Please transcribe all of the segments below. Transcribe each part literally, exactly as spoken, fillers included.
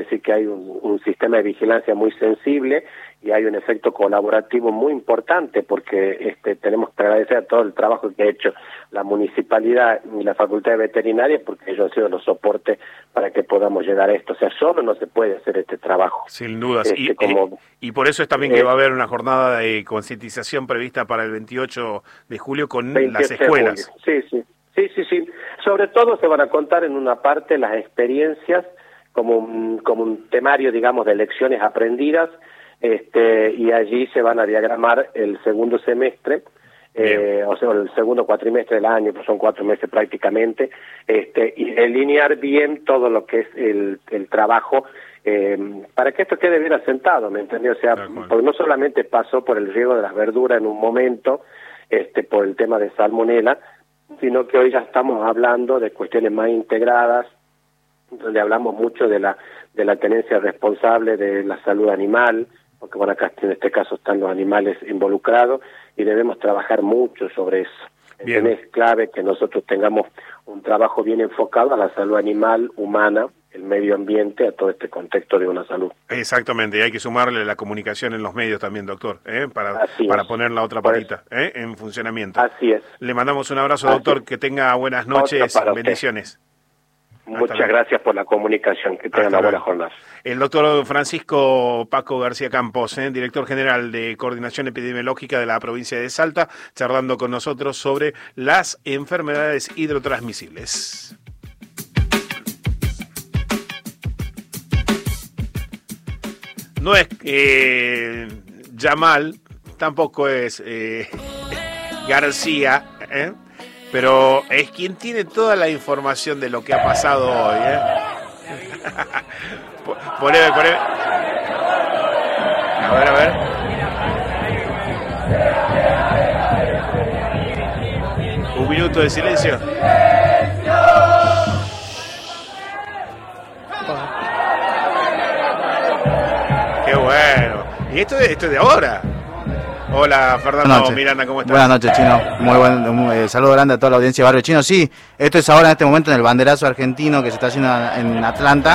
Es decir, que hay un, un sistema de vigilancia muy sensible y hay un efecto colaborativo muy importante, porque este, tenemos que agradecer a todo el trabajo que ha hecho la municipalidad y la Facultad de Veterinaria, porque ellos han sido los soportes para que podamos llegar a esto. O sea, solo no se puede hacer este trabajo. Sin dudas. Este, y, como, y por eso es también eh, que va a haber una jornada de concientización prevista para el veintiocho de julio con las escuelas. Sí, sí, sí, sí, sí. Sobre todo se van a contar en una parte las experiencias como un, como un temario, digamos, de lecciones aprendidas, este, y allí se van a diagramar el segundo semestre, eh, o sea, el segundo cuatrimestre del año, pues son cuatro meses prácticamente, este, y delinear bien todo lo que es el, el trabajo, eh, para que esto quede bien asentado, ¿me entiendes? O sea, porque no solamente pasó por el riego de las verduras en un momento, este, por el tema de salmonela, sino que hoy ya estamos hablando de cuestiones más integradas, donde hablamos mucho de la de la tenencia responsable de la salud animal, porque bueno, acá en este caso están los animales involucrados y debemos trabajar mucho sobre eso. Bien. Es clave que nosotros tengamos un trabajo bien enfocado a la salud animal, humana, el medio ambiente, a todo este contexto de una salud. Exactamente, y hay que sumarle la comunicación en los medios también, doctor, ¿eh? para, para poner la otra patita ¿eh? en funcionamiento. Así es. Le mandamos un abrazo, doctor, Así. que tenga buenas noches, bendiciones. Muchas gracias por la comunicación, que tengan una buena jornada. El doctor Francisco Paco García Campos, ¿eh? director general de Coordinación Epidemiológica de la provincia de Salta, charlando con nosotros sobre las enfermedades hidrotransmisibles. No es eh, Yamal, tampoco es eh, García, ¿eh? pero es quien tiene toda la información de lo que ha pasado hoy, ¿eh? Poneme, poneme. A ver, a ver. Un minuto de silencio. Qué bueno. Y esto, esto es de ahora. Hola, Fernando Miranda, ¿cómo estás? Buenas noches, Chino. Muy buen un, eh, saludo grande a toda la audiencia de Barrio Chino. Sí, esto es ahora en este momento en el banderazo argentino que se está haciendo en Atlanta,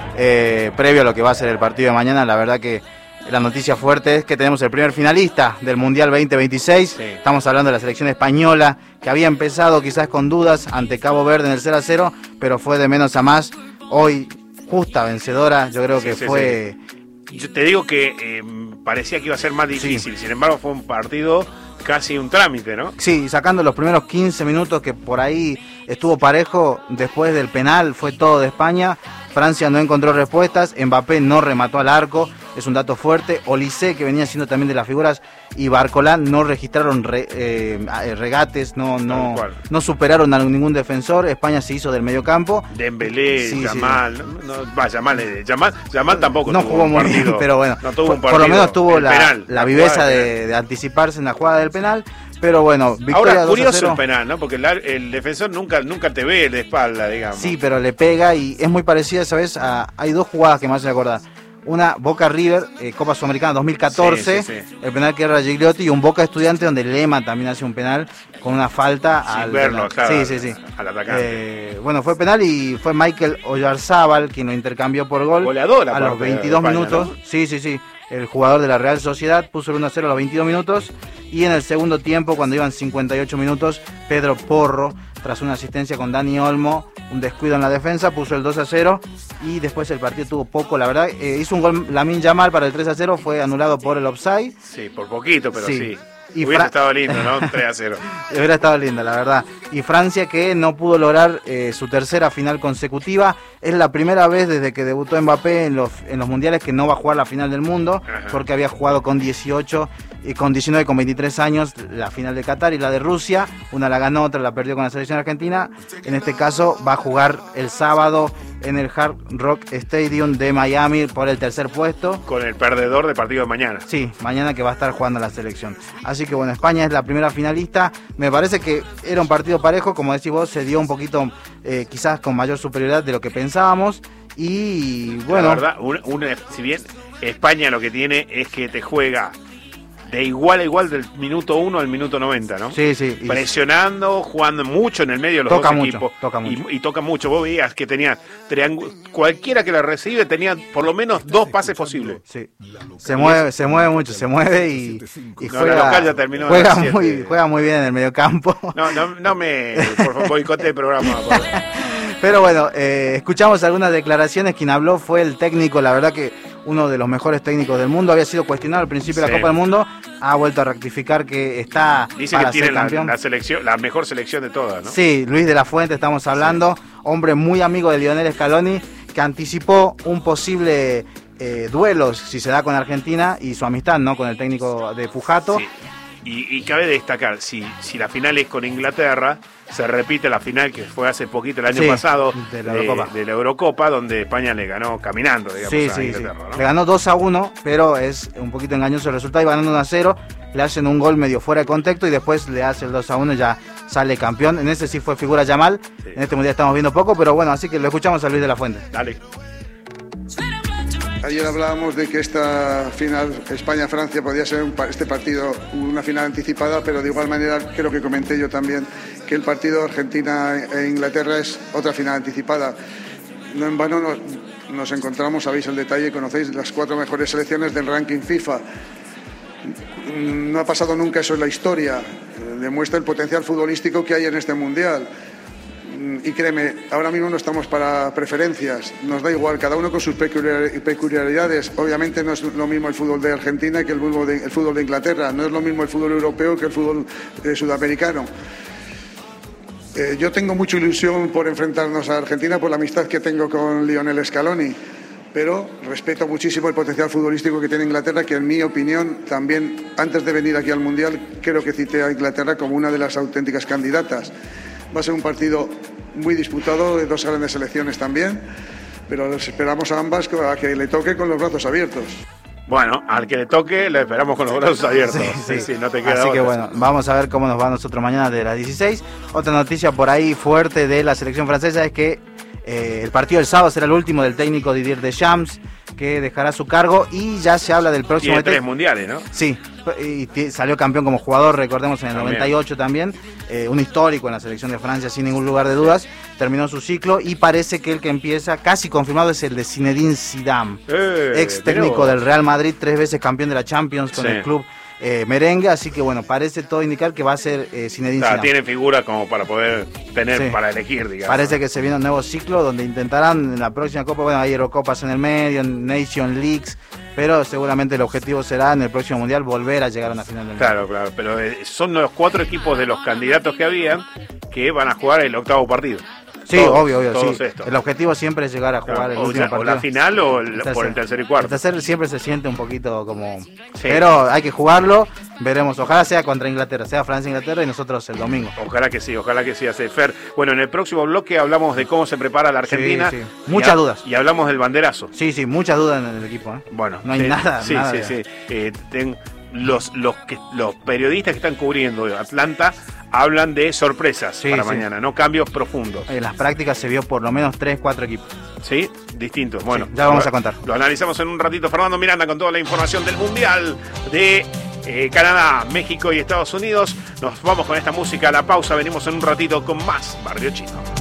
eh, previo a lo que va a ser el partido de mañana. La verdad que la noticia fuerte es que tenemos el primer finalista del Mundial veinte veintiséis. Sí. Estamos hablando de la selección española, que había empezado quizás con dudas ante Cabo Verde en el cero a cero, pero fue de menos a más. Hoy, justa vencedora, yo creo que sí, sí, fue... Sí. Yo te digo que eh, parecía que iba a ser más difícil, sí. sin embargo fue un partido casi un trámite, ¿no? Sí, sacando los primeros quince minutos que por ahí estuvo parejo, después del penal fue todo de España. Francia no encontró respuestas, Mbappé no remató al arco, es un dato fuerte. Olise, que venía siendo también de las figuras, y Barcolán no registraron re, eh, regates, no no no superaron a ningún defensor. España se hizo del mediocampo. Dembélé, sí, Yamal, sí. no, no, va, Yamal, Yamal, Yamal tampoco no tuvo jugó un muy partido, bien, pero bueno, no tuvo un por, por lo menos tuvo la, penal, la viveza de, de anticiparse en la jugada del penal. Pero bueno, victoria ahora curioso dos a cero. El penal, ¿no? Porque el, el defensor nunca nunca te ve de espalda, digamos. Sí, pero le pega y es muy parecida, ¿sabes? A, hay dos jugadas que me hacen acordar. Una, Boca River, eh, Copa Sudamericana dos mil catorce, sí, sí, sí. el penal que era Gigliotti, y un Boca Estudiante donde Lema también hace un penal con una falta Sin al verlo, claro, sí, sí, sí. al atacante. Eh, bueno, fue penal y fue Michael Oyarzábal quien lo intercambió por gol. Goleador a los veintidós España, minutos. ¿No? Sí, sí, sí. El jugador de la Real Sociedad puso el uno a cero a los veintidós minutos, y en el segundo tiempo, cuando iban cincuenta y ocho minutos, Pedro Porro, tras una asistencia con Dani Olmo, un descuido en la defensa, puso el dos a cero, y después el partido tuvo poco, la verdad. Eh, hizo un gol Lamine Yamal para el tres a cero, fue anulado por el offside. Sí, por poquito, pero sí. sí. Y Hubiera Fra- estado lindo, ¿no? tres a cero. Hubiera estado lindo, la verdad. Y Francia, que no pudo lograr eh, su tercera final consecutiva. Es la primera vez desde que debutó Mbappé en los, en los mundiales que no va a jugar la final del mundo. Ajá. Porque había jugado con dieciocho y con diecinueve, con veintitrés años la final de Qatar y la de Rusia. Una la ganó, otra la perdió con la selección argentina. En este caso va a jugar el sábado en el Hard Rock Stadium de Miami por el tercer puesto. Con el perdedor del partido de mañana. Sí, mañana que va a estar jugando la selección. Así que bueno, España es la primera finalista. Me parece que era un partido parejo, como decís vos, se dio un poquito eh, quizás con mayor superioridad de lo que pensábamos. Y bueno, la verdad, una, una, si bien España lo que tiene es que te juega de igual a igual del minuto uno al minuto noventa, ¿no? Sí, sí. Y presionando, jugando mucho en el medio de los toca dos mucho, equipos. Toca mucho. Y, y toca mucho. Vos veías que tenía triángulo, cualquiera que la recibe tenía por lo menos dos pases posibles. Sí. Se mueve, se mueve mucho, se mueve y, y no, juega, la local ya terminó juega, muy, juega muy bien en el mediocampo. No, no, no me por favor, boicote el programa. Por Pero bueno, eh, escuchamos algunas declaraciones. Quien habló fue el técnico, la verdad que uno de los mejores técnicos del mundo. Había sido cuestionado al principio de sí. la Copa del Mundo. Ha vuelto a rectificar que está Dice para que tiene ser la, campeón. La, selección, la mejor selección de todas, ¿no? Sí, Luis de la Fuente estamos hablando. Sí. Hombre muy amigo de Lionel Scaloni, que anticipó un posible eh, duelo si se da con Argentina y su amistad, ¿no?, con el técnico de Pujato. Sí. Y, y cabe destacar, si, si la final es con Inglaterra, se repite la final que fue hace poquito el año sí, pasado de la, Eurocopa. De, de la Eurocopa, donde España le ganó caminando, digamos, sí, a sí, Inglaterra, sí. ¿no? Le ganó dos a uno, pero es un poquito engañoso el resultado. Y ganando uno a cero, le hacen un gol medio fuera de contexto y después le hace el dos a uno y ya sale campeón. En ese sí fue figura Yamal. Sí. En este mundial estamos viendo poco, pero bueno, así que lo escuchamos a Luis de la Fuente. Dale. Ayer hablábamos de que esta final España-Francia podía ser un, este partido una final anticipada, pero de igual manera creo que comenté yo también que el partido Argentina e Inglaterra es otra final anticipada. No en vano nos, nos encontramos, sabéis el detalle, conocéis las cuatro mejores selecciones del ranking FIFA. No ha pasado nunca eso en la historia, demuestra el potencial futbolístico que hay en este mundial. Y créeme, ahora mismo no estamos para preferencias, nos da igual, cada uno con sus peculiaridades. Obviamente no es lo mismo el fútbol de Argentina que el fútbol de, el fútbol de Inglaterra, no es lo mismo el fútbol europeo que el fútbol eh, sudamericano. Eh, yo tengo mucha ilusión por enfrentarnos a Argentina por la amistad que tengo con Lionel Scaloni, pero respeto muchísimo el potencial futbolístico que tiene Inglaterra, que en mi opinión también, antes de venir aquí al Mundial, creo que cité a Inglaterra como una de las auténticas candidatas. Va a ser un partido muy disputado, de dos grandes selecciones también, pero les esperamos a ambas a que le toque con los brazos abiertos. Bueno, al que le toque le esperamos con los brazos abiertos. Sí, sí. Sí, sí, no te queda Así otra. que bueno, vamos a ver cómo nos va a nosotros mañana de las dieciséis. Otra noticia por ahí fuerte de la selección francesa es que eh, el partido del sábado será el último del técnico Didier Deschamps, que dejará su cargo y ya se habla del próximo... Tiene tres mundiales, ¿no? Sí, y salió campeón como jugador, recordemos, en el también. noventa y ocho también, eh, un histórico en la selección de Francia sin ningún lugar de dudas. Terminó su ciclo y parece que el que empieza, casi confirmado, es el de Zinedine Zidane, eh, ex técnico del Real Madrid, tres veces campeón de la Champions con sí. el club eh, merengue, así que bueno, parece todo indicar que va a ser eh, Zinedine o sea, Zidane. Tiene figura como para poder tener, sí. para elegir, digamos. Parece que se viene un nuevo ciclo donde intentarán en la próxima Copa, bueno, hay Eurocopas en el medio, Nation Leagues, pero seguramente el objetivo será en el próximo Mundial volver a llegar a una final del Mundial. Claro, claro, pero son los cuatro equipos de los candidatos que habían que van a jugar el octavo partido. Sí, todos, obvio, obvio. todos Sí. estos. El objetivo siempre es llegar a jugar claro, el o último sea, partido. O la final o el, el por el tercer y cuarto. El tercer siempre se siente un poquito como... Sí. Pero hay que jugarlo, veremos. Ojalá sea contra Inglaterra, sea Francia-Inglaterra y nosotros el domingo. Ojalá que sí, ojalá que sí, hace Fer. Bueno, en el próximo bloque hablamos de cómo se prepara la Argentina. Sí, sí. Muchas y dudas. Y hablamos del banderazo. Sí, sí, muchas dudas en el equipo. ¿eh? Bueno. No hay te, nada. Sí, nada sí, de... sí. Eh, ten, los, los, que, los periodistas que están cubriendo Atlanta hablan de sorpresas sí, para sí. mañana, no cambios profundos. En las prácticas se vio por lo menos tres, cuatro equipos. Sí, distintos. Bueno, sí, ya vamos a contar. Lo analizamos en un ratito. Fernando Miranda con toda la información del Mundial de eh, Canadá, México y Estados Unidos. Nos vamos con esta música a la pausa. Venimos en un ratito con más Barrio Chino.